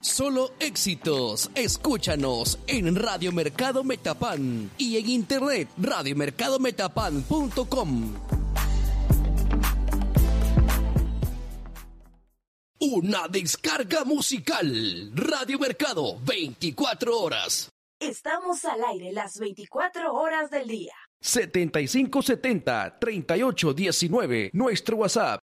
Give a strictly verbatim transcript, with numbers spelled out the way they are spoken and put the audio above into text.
Solo éxitos. Escúchanos en Radio Mercado Metapan y en internet radio mercado metapan punto com. Una descarga musical. Radio Mercado, veinticuatro horas. Estamos al aire las veinticuatro horas del día. setenta y cinco setenta, treinta y ocho diecinueve, nuestro WhatsApp.